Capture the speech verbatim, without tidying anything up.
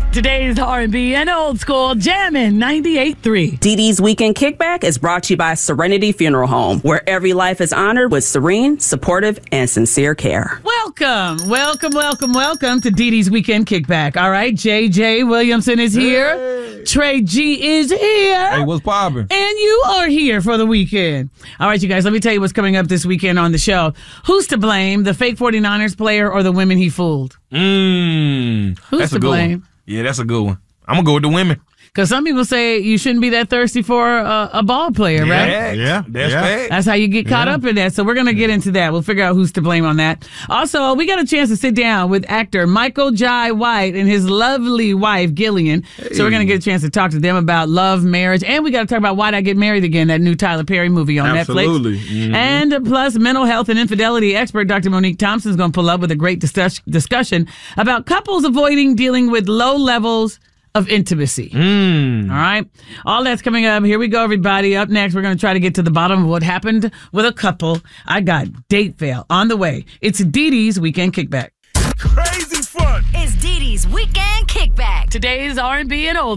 Today's R and B and old school jammin' ninety-eight point three. Dee Dee's Weekend Kickback is brought to you by Serenity Funeral Home, where every life is honored with serene, supportive, and sincere care. Welcome, welcome, welcome, welcome to Dee Dee's Weekend Kickback. All right, J J Williamson is here. Hey. Trey G is here. Hey, what's poppin'? And you are here for the weekend. All right, you guys, let me tell you what's coming up this weekend on the show. Who's to blame, the fake forty-niners player or the women he fooled? Mmm. Who's that's to a good blame? One. Yeah, that's a good one. I'm going to go with the women. Because some people say you shouldn't be that thirsty for a, a ball player, yeah, right? Yeah, that's yeah. fact. That's how you get caught yeah. up in that. So we're going to get into that. We'll figure out who's to blame on that. Also, we got a chance to sit down with actor Michael Jai White and his lovely wife, Gillian. Hey. So we're going to get a chance to talk to them about love, marriage, and we got to talk about Why'd I Get Married Again, that new Tyler Perry movie on Absolutely. Netflix. Mm-hmm. And plus, mental health and infidelity expert Doctor Monique Thompson is going to pull up with a great discuss- discussion about couples avoiding dealing with low levels of intimacy. Mm. All right. All that's coming up. Here we go, everybody. Up next, we're going to try to get to the bottom of what happened with a couple. I got date fail on the way. It's Dee Dee's Weekend Kickback. Crazy fun. It's Dee Dee's Weekend Kickback. Today's R and B and old